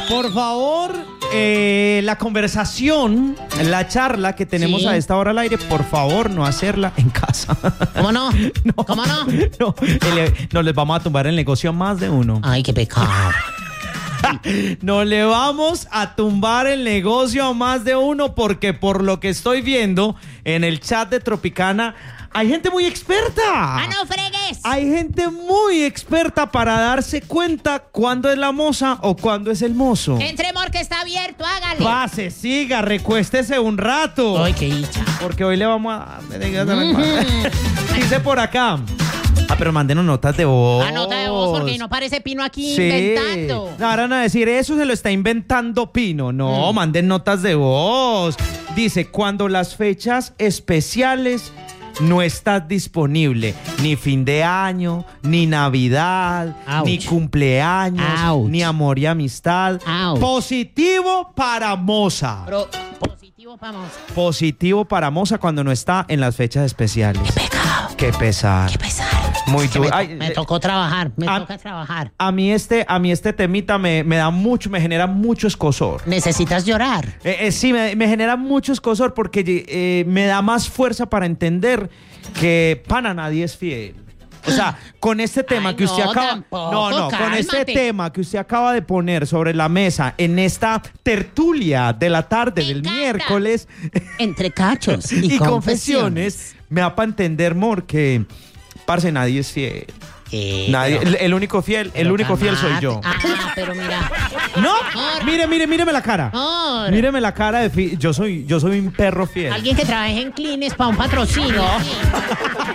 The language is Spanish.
Por favor, la conversación, la charla que tenemos a esta hora al aire, por favor, no hacerla en casa. ¿Cómo no? No. ¿Cómo no? No les vamos a tumbar el negocio a más de uno. Ay, qué pecado. No le vamos a tumbar el negocio a más de uno porque por lo que estoy viendo en el chat de Tropicana hay gente muy experta. ¡Ah, no fregues! Hay gente muy experta para darse cuenta cuándo es la moza o cuándo es el mozo. Entre, amor, que está abierto, hágale. Pase, siga, recuéstese un rato. Ay, qué dicha. Porque hoy le vamos a... Dice por acá. Pero mándenos notas de voz. Nota de voz, porque no parece Pino aquí Sí. inventando. No, ahora van a decir, eso se lo está inventando Pino. No, manden notas de voz. Dice, cuando las fechas especiales no estás disponible, ni fin de año, ni Navidad, Ouch. ni cumpleaños, Ouch. ni amor y amistad. Ouch. Positivo para moza. Pero positivo, vamos. Positivo para moza cuando no está en las fechas especiales. Pecado. Qué pesar. Qué pesar. Muy Es que duro. me tocó trabajar, me Ah. toca trabajar. A mí este temita me da mucho, me genera mucho escozor. Necesitas llorar. Sí, me genera mucho escozor porque me da más fuerza para entender que para nadie es fiel. O sea, con este tema Ay, que usted no, acaba... tampoco, con este cálmate. tema que usted acaba de poner sobre la mesa en esta tertulia de la tarde Me del encanta. miércoles Entre cachos y confesiones, me da para entender, Mor, que, parce, nadie es fiel. Nadie, el único fiel, soy yo. Ah, pero mira. No, Amor. míreme la cara. Amor. Míreme la cara de yo soy un perro fiel. Alguien que trabaje en Clines para un patrocinio.